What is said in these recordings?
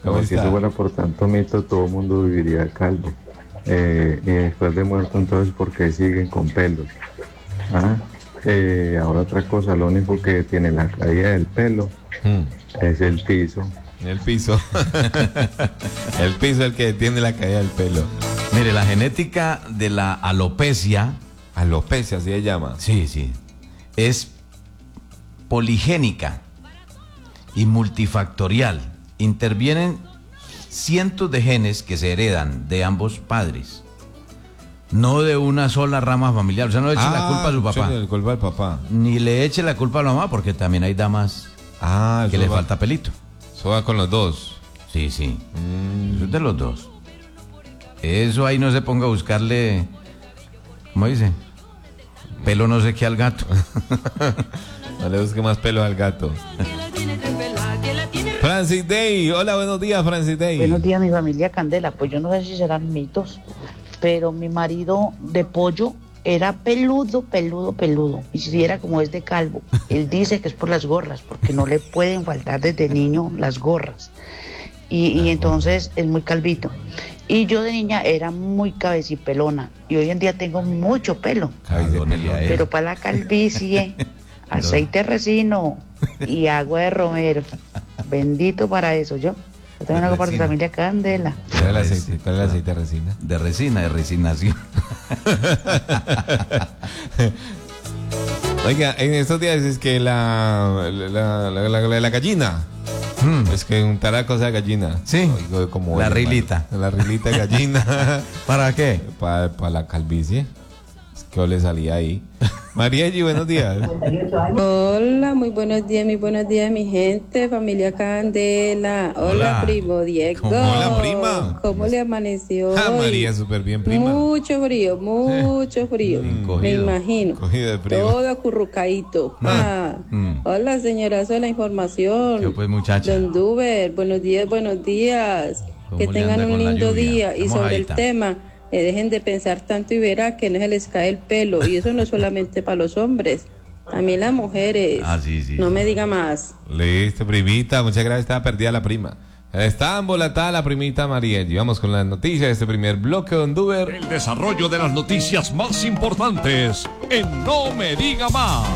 ¿Cómo si eso está? fuera por tanto mito, todo el mundo viviría calvo. Y después de muerto, entonces, ¿por qué siguen con pelos? Ah, ahora otra cosa, lo único que tiene la caída del pelo Hmm, es el piso. el piso. El piso es el que tiene la caída del pelo. Mire, la genética de la alopecia, Alopecia, así se llama. sí, es poligénica y multifactorial. Intervienen cientos de genes que se heredan de ambos padres, no de una sola rama familiar. O sea, no le eche la culpa a su papá, Sí, la culpa al papá. ni le eche la culpa a la mamá, porque también hay damas que Eso le va, falta pelito. eso va con los dos. Sí. Eso es de los dos. Eso ahí no se ponga a buscarle, ¿cómo dice? Pelo no sé qué al gato. No le busque más pelo al gato. Francis Day, hola, buenos días, Francis Day. Buenos días, mi familia Candela. Pues yo no sé si serán mitos, pero mi marido de pollo era peludo. Y si era como es de calvo, él dice que es por las gorras, porque no le pueden faltar desde niño las gorras. Y entonces es muy calvito. Y yo de niña era muy cabecipelona. Y hoy en día tengo mucho pelo. Pero para la calvicie, aceite de resino y agua de romero. Bendito para eso, yo. Yo también hago parte de la familia Candela. ¿Cuál es el aceite de resina? De resina, de resignación. Oiga, en estos días es que la gallina. Es que un taraco sea gallina. Sí. Oigo, como La oye, rilita. hermano. La rilita de gallina. ¿Para qué? Para la calvicie. Es que le salía ahí. Marielli, buenos días. Hola, muy buenos días, mi gente, familia Candela. Hola, primo Diego. Hola, prima. ¿Cómo le amaneció Ah, hoy? María, súper bien, prima. Mucho frío. Me imagino. Cogido de frío. Todo acurrucadito. Hola, señorazo, la información. Yo pues, muchacha. Don Duber, buenos días. ¿Cómo Que le tengan anda un con la lindo lluvia? día. Y Estamos sobre ahorita. el tema, dejen de pensar tanto y verá que no se les cae el pelo. Y eso no es solamente para los hombres, también las mujeres. Sí. No me diga más. Listo, primita. Muchas gracias. Estaba perdida la prima. Está embolatada la primita Marielli. Vamos con las noticias de este primer bloque, Don Duber. El desarrollo de las noticias más importantes en No Me Diga Más.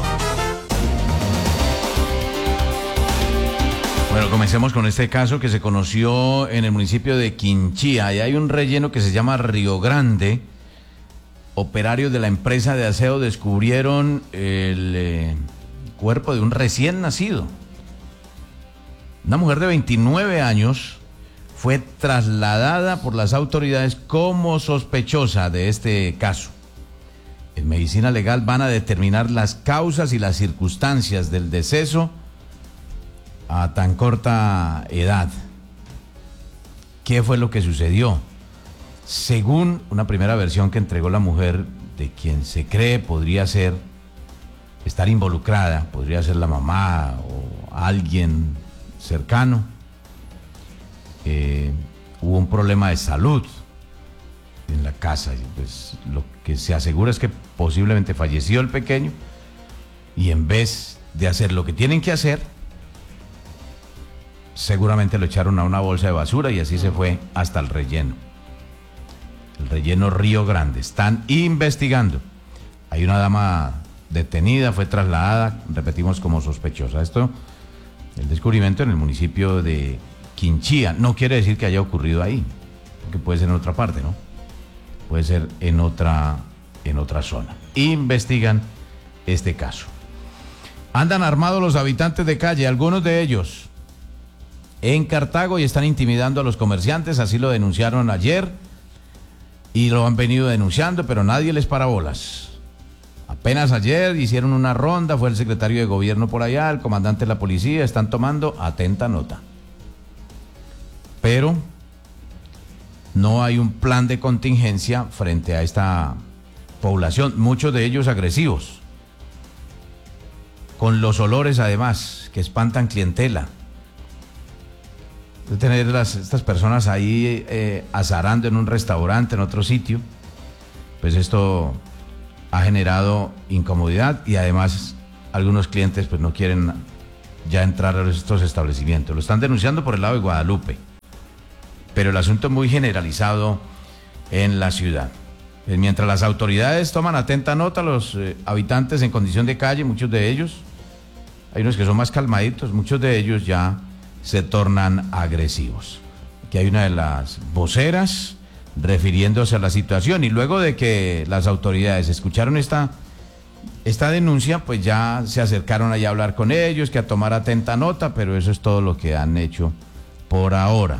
Bueno, comencemos con este caso que se conoció en el municipio de Quinchía. Y hay un relleno que se llama Río Grande. Operarios de la empresa de aseo descubrieron el cuerpo de un recién nacido. Una mujer de 29 años fue trasladada por las autoridades como sospechosa de este caso. En medicina legal van a determinar las causas y las circunstancias del deceso a tan corta edad. ¿Qué fue lo que sucedió? Según una primera versión que entregó la mujer, de quien se cree podría estar involucrada, podría ser la mamá o alguien cercano, hubo un problema de salud en la casa. Pues lo que se asegura es que posiblemente falleció el pequeño y en vez de hacer lo que tienen que hacer, seguramente lo echaron a una bolsa de basura y así se fue hasta el relleno Río Grande. Están investigando. Hay una dama detenida, fue trasladada, repetimos, como sospechosa. Esto, el descubrimiento en el municipio de Quinchía, no quiere decir que haya ocurrido ahí, porque puede ser en otra parte, ¿no? Puede ser en otra zona. Investigan este caso. Andan armados los habitantes de calle, algunos de ellos en Cartago, y están intimidando a los comerciantes. Así lo denunciaron ayer y lo han venido denunciando, pero nadie les para bolas. Apenas ayer hicieron una ronda, fue el secretario de gobierno por allá, el comandante de la policía, están tomando atenta nota. Pero no hay un plan de contingencia frente a esta población, muchos de ellos agresivos, con los olores además, que espantan clientela. De tener estas personas ahí azarando en un restaurante, en otro sitio, pues esto ha generado incomodidad y además algunos clientes pues no quieren ya entrar a estos establecimientos. Lo están denunciando por el lado de Guadalupe. pero el asunto es muy generalizado en la ciudad. Mientras las autoridades toman atenta nota, los habitantes en condición de calle, muchos de ellos, hay unos que son más calmaditos, muchos de ellos ya se tornan agresivos. Aquí hay una de las voceras refiriéndose a la situación, y luego de que las autoridades escucharon esta denuncia, pues ya se acercaron allá a hablar con ellos, que a tomar atenta nota, pero eso es todo lo que han hecho por ahora.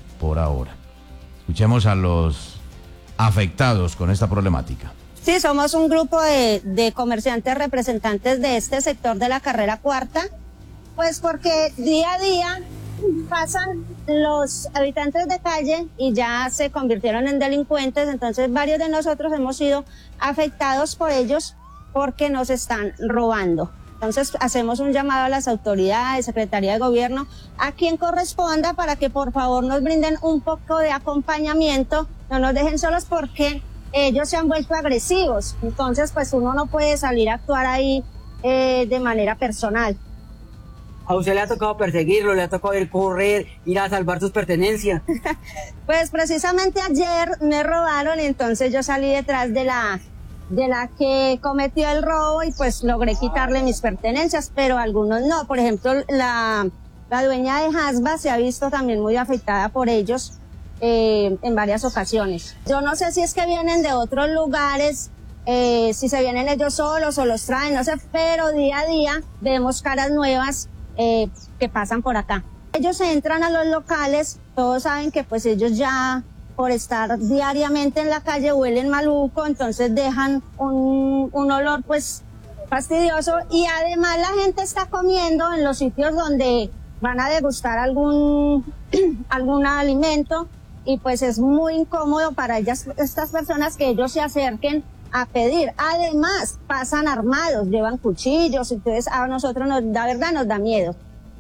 Escuchemos a los afectados con esta problemática. Sí, somos un grupo de comerciantes representantes de este sector de la carrera cuarta, pues porque día a día pasan los habitantes de calle y ya se convirtieron en delincuentes, entonces varios de nosotros hemos sido afectados por ellos porque nos están robando. Entonces hacemos un llamado a las autoridades, Secretaría de Gobierno, a quien corresponda, para que por favor nos brinden un poco de acompañamiento, no nos dejen solos porque ellos se han vuelto agresivos. Entonces pues uno no puede salir a actuar ahí de manera personal. ¿A usted le ha tocado perseguirlo, le ha tocado ir correr, ir a salvar sus pertenencias? Pues precisamente ayer me robaron, entonces yo salí detrás de la que cometió el robo y pues logré quitarle mis pertenencias, pero algunos no. Por ejemplo, la dueña de Hasba se ha visto también muy afectada por ellos en varias ocasiones. Yo no sé si es que vienen de otros lugares, si se vienen ellos solos o los traen, no sé, pero día a día vemos caras nuevas que pasan por acá. Ellos entran a los locales, todos saben que pues ellos ya por estar diariamente en la calle huelen maluco, entonces dejan un olor pues fastidioso, y además la gente está comiendo en los sitios donde van a degustar algún alimento, y pues es muy incómodo para estas personas que ellos se acerquen a pedir. Además pasan armados, llevan cuchillos, entonces a nosotros nos da miedo.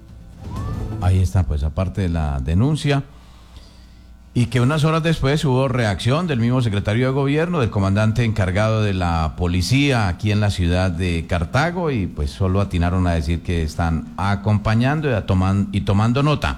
Ahí está, pues aparte de la denuncia, y que unas horas después hubo reacción del mismo secretario de Gobierno, del comandante encargado de la policía aquí en la ciudad de Cartago, y pues solo atinaron a decir que están acompañando y tomando nota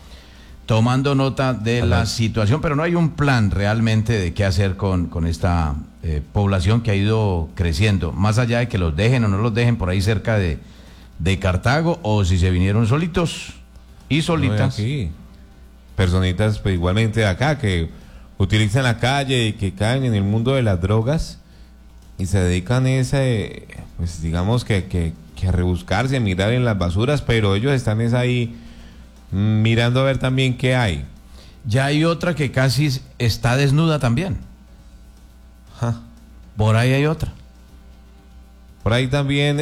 de la situación, pero no hay un plan realmente de qué hacer con esta población que ha ido creciendo, más allá de que los dejen o no los dejen por ahí cerca de Cartago, o si se vinieron solitos y solitas. Aquí personitas pues igualmente de acá que utilizan la calle y que caen en el mundo de las drogas y se dedican pues digamos que a rebuscarse, a mirar en las basuras, pero ellos están ahí mirando a ver también qué hay. Ya hay otra que casi está desnuda también. Ja. Por ahí hay otra. Por ahí también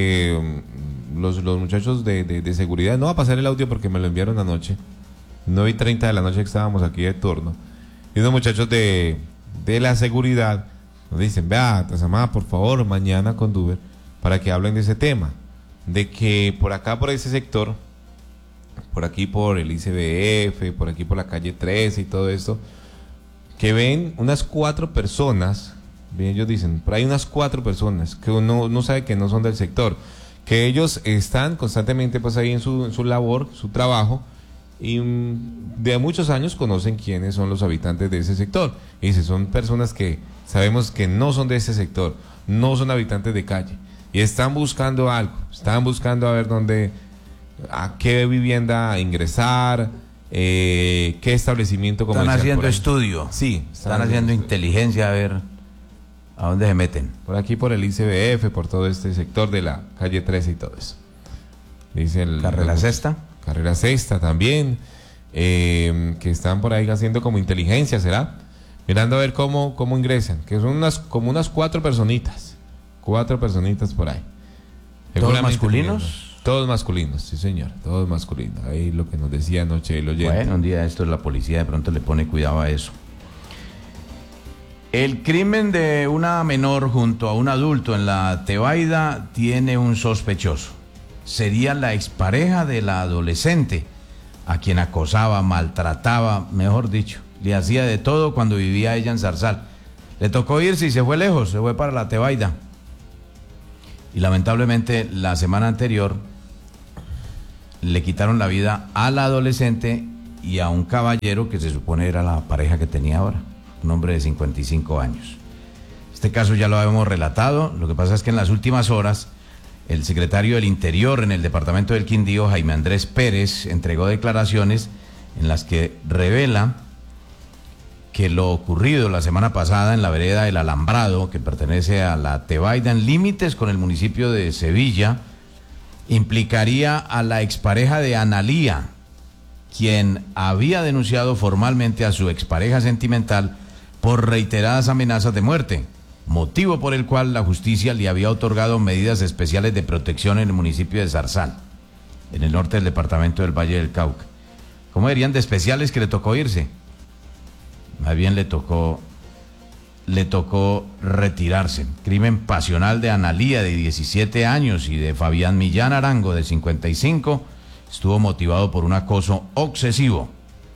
los muchachos de seguridad, no va a pasar el audio porque me lo enviaron anoche, 9:30 de la noche que estábamos aquí de turno, y unos muchachos de la seguridad nos dicen: vea, Tazamá, por favor, mañana con Duber, para que hablen de ese tema, de que por acá, por ese sector, por aquí por el ICBF, por aquí por la calle 13 y todo esto, que ven unas 4 personas, bien, ellos dicen, por ahí unas 4 personas, que uno no sabe que no son del sector, que ellos están constantemente pues ahí en su labor, su trabajo, y de muchos años conocen quiénes son los habitantes de ese sector. Y dice, son personas que sabemos que no son de ese sector, no son habitantes de calle, y están buscando algo, están buscando a ver a qué vivienda ingresar, qué establecimiento comercial. Están haciendo estudio. Sí, están haciendo inteligencia a ver a dónde se meten. Por aquí por el ICBF, por todo este sector de la calle 13 y todo eso. Dice Carrera Sexta. Carrera Sexta también, que están por ahí haciendo como inteligencia, ¿será? Mirando a ver cómo ingresan, que son como unas 4 personitas por ahí. ¿Todos masculinos? Todos masculinos, sí señor, todos masculinos. Ahí lo que nos decía anoche el oyente. Bueno, un día esto la policía de pronto le pone cuidado a eso. El crimen de una menor junto a un adulto en la Tebaida tiene un sospechoso. Sería la expareja de la adolescente, a quien acosaba, maltrataba, mejor dicho, le hacía de todo cuando vivía ella en Zarzal. Le tocó irse y se fue lejos, se fue para la Tebaida. Y lamentablemente la semana anterior le quitaron la vida a la adolescente y a un caballero que se supone era la pareja que tenía ahora, un hombre de 55 años. Este caso ya lo habíamos relatado, lo que pasa es que en las últimas horas el secretario del Interior en el departamento del Quindío, Jaime Andrés Pérez, entregó declaraciones en las que revela que lo ocurrido la semana pasada en la vereda del Alambrado, que pertenece a la Tebaida, en límites con el municipio de Sevilla, implicaría a la expareja de Analía, quien había denunciado formalmente a su expareja sentimental por reiteradas amenazas de muerte, motivo por el cual la justicia le había otorgado medidas especiales de protección en el municipio de Zarzal, en el norte del departamento del Valle del Cauca. ¿Cómo dirían de especiales que le tocó irse? Más bien le tocó retirarse. Crimen pasional de Analía, de 17 años, y de Fabián Millán Arango, de 55, estuvo motivado por un acoso obsesivo.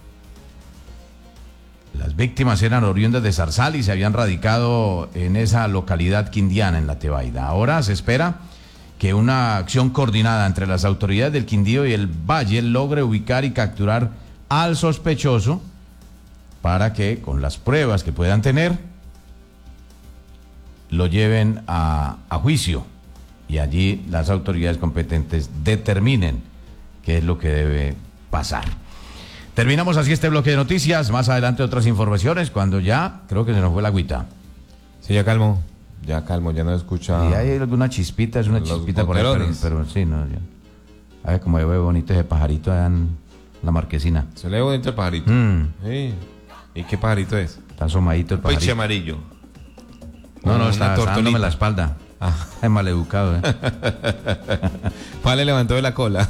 Las víctimas eran oriundas de Zarzal y se habían radicado en esa localidad quindiana, en la Tebaida. Ahora se espera que una acción coordinada entre las autoridades del Quindío y el Valle logre ubicar y capturar al sospechoso para que, con las pruebas que puedan tener, lo lleven a juicio y allí las autoridades competentes determinen qué es lo que debe pasar. Terminamos así este bloque de noticias. Más adelante otras informaciones cuando ya creo que se nos fue la agüita. Sí, ya calmo, ya no escucha. Y hay alguna chispita, es una chispita por ahí, pero sí, no, ya. A ver cómo ve bonito ese pajarito allá en la marquesina. Se le ve bonito el pajarito. Sí. ¿Y qué pajarito es? Está asomadito el pajarito. Peche amarillo. No, está dándome la espalda. Es maleducado, le levantó de la cola.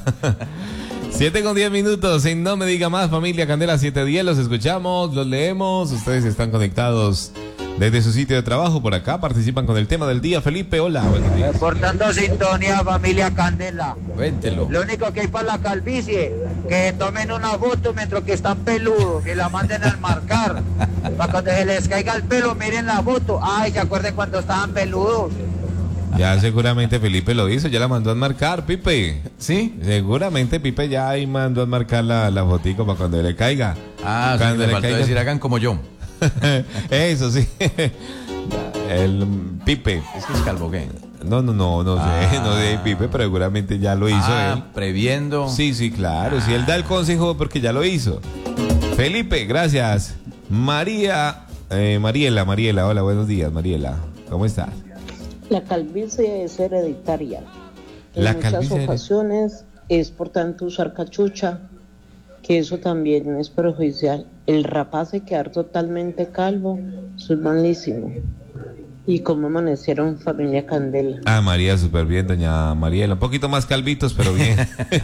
7:10 en No Me Diga Más, familia Candela 710. Los escuchamos, los leemos. Ustedes están conectados desde su sitio de trabajo por acá. Participan con el tema del día. Felipe, hola, buenos días. Reportando sintonía, familia Candela. Cuéntelo. Lo único que hay para la calvicie, que tomen una foto mientras que están peludos y la manden al marcar. Para cuando se les caiga el pelo, miren la foto. Ay, ¿se acuerdan cuando estaban peludos? Ya seguramente Felipe lo hizo, ya la mandó a marcar, Pipe. ¿Sí? Seguramente Pipe ya ahí mandó a marcar la fotico para cuando le caiga. Cuando sí, le faltó decir, hagan como yo. Eso sí. El Pipe. Es que es calvo, ¿qué? No sé, Pipe, pero seguramente ya lo hizo él. Previendo. Sí, claro. Si él da el consejo porque ya lo hizo. Felipe, gracias. Mariela, hola, buenos días, Mariela. ¿Cómo estás? La calvicie es hereditaria. En muchas ocasiones es por tanto usar cachucha, que eso también es perjudicial. El rapace quedar totalmente calvo, eso es malísimo. ¿Y cómo amanecieron, familia Candela? María, súper bien, doña Mariela. Un poquito más calvitos, pero bien.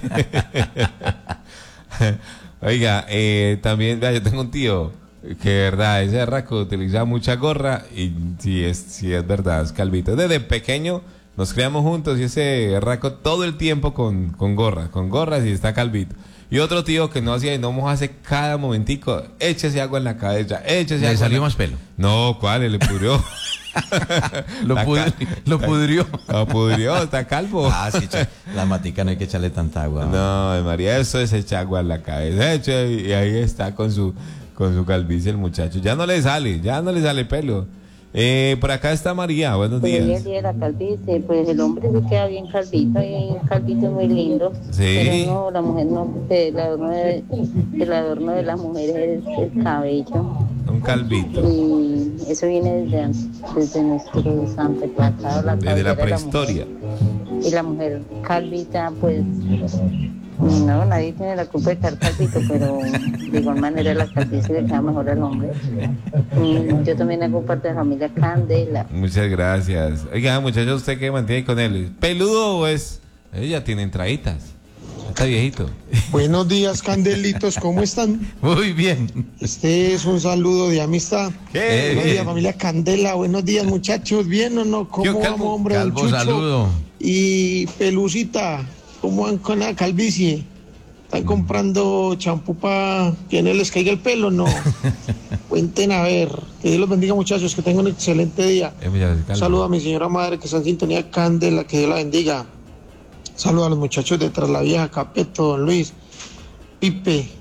Oiga, también, vea, yo tengo un tío que verdad, ese arraco utiliza mucha gorra y sí es verdad, es calvito. Desde pequeño nos criamos juntos y ese arraco todo el tiempo con gorras y está calvito. Y otro tío que no hacía y no mojase cada momentico, échese agua en la cabeza, ¿Le salió más pelo? No, ¿cuál? Le pudrió. Lo pudrió. Lo pudrió, está calvo. Sí, la matica no hay que echarle tanta agua. No, María, eso es echar agua en la cabeza. Y ahí está con su calvicie el muchacho. Ya no le sale pelo. Por acá está María, buenos días. Pues el día de la calvicie, pues el hombre se queda bien calvito y un calvito muy lindo. Sí. Pero no, la mujer no, el adorno de las mujeres es el cabello. Un calvito. Y eso viene desde nuestros antepasados. Desde la prehistoria. Y la mujer calvita, pues... No, nadie tiene la culpa de estar calvito, pero de igual manera la calvicie le queda mejor al hombre. Yo también hago parte de la familia Candela. Muchas gracias. Oiga, muchachos, ¿usted qué mantiene con él? ¿Peludo o es? Ella tiene entraditas. Está viejito. Buenos días, Candelitos, ¿cómo están? Muy bien. Este es un saludo de amistad. Buenos días, familia Candela. Buenos días, muchachos. ¿Bien o no? ¿Cómo vamos, hombre? Calvo, saludo. Y Pelucita, ¿cómo van con la calvicie? ¿Están comprando champú para que no les caiga el pelo? No. Cuenten a ver. Que Dios los bendiga, muchachos. Que tengan un excelente día. Un saludo a mi señora madre que está en sintonía Candela. Que Dios la bendiga. Saludo a los muchachos de Tras la Vieja, Capeto, Don Luis, Pipe,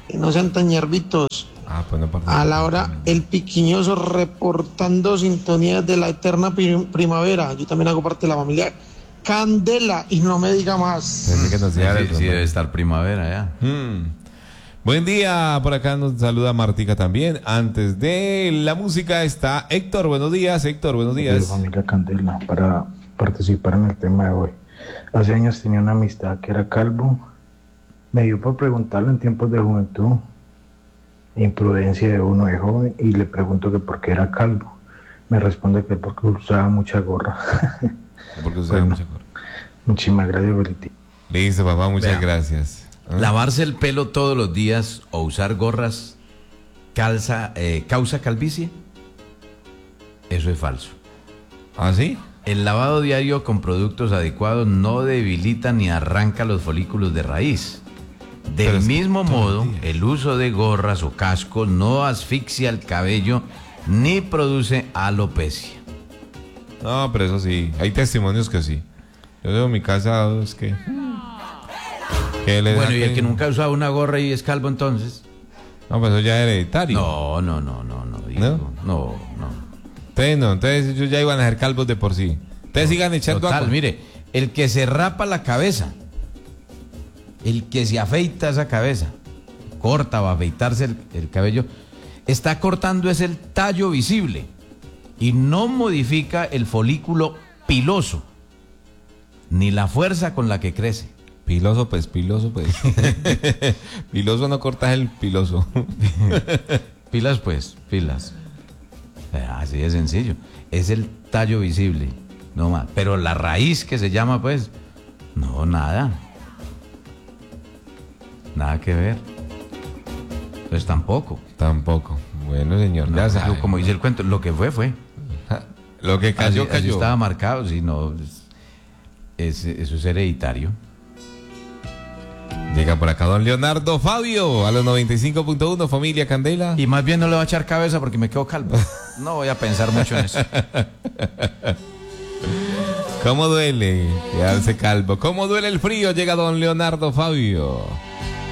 no sean tan ñervitos. Pues no a la hora, el piquiñoso reportando sintonías de la eterna primavera. Yo también hago parte de la familia Candela y no me diga más. Sí, debe estar primavera ya. Buen día, por acá nos saluda Martica también. Antes de la música está Héctor. Buenos días, Héctor, buenos días. Familia Candela, para participar en el tema de hoy. Hace años tenía una amistad que era calvo. Me dio por preguntarle en tiempos de juventud, imprudencia de uno de joven, y le pregunto que por qué era calvo. Me responde que porque usaba mucha gorra. Porque usaba mucha gorra. Muchísimas gracias, Beliti. Listo, papá, muchas gracias. Lavarse el pelo todos los días o usar gorras causa calvicie. Eso es falso. ¿Ah, sí? El lavado diario con productos adecuados no debilita ni arranca los folículos de raíz. Del mismo modo, el uso de gorras o cascos no asfixia el cabello ni produce alopecia. No, pero eso sí, hay testimonios que sí. Yo tengo en mi casa es que... Bueno, y el que nunca ha usado una gorra y es calvo entonces. No, pues eso ya es hereditario. No. Entonces ellos ya iban a ser calvos de por sí. Ustedes sigan echando agua. Total, mire, el que se rapa la cabeza, el que se afeita esa cabeza, corta o afeitarse el cabello, está cortando es el tallo visible y no modifica el folículo piloso, ni la fuerza con la que crece. Piloso. Piloso no cortas el piloso. Pilas. Así de sencillo. Es el tallo visible, no más. Pero la raíz que se llama, pues, no, nada. Nada que ver. Pues tampoco. Bueno, señor, ya sabe. Como dice el cuento, lo que fue. Lo que cayó. Así estaba marcado, si no, eso es hereditario. Llega por acá don Leonardo Fabio a los 95.1, familia Candela. Y más bien no le va a echar cabeza porque me quedo calvo. No voy a pensar mucho en eso. ¿Cómo duele quedarse calvo? ¿Cómo duele el frío? Llega don Leonardo Fabio.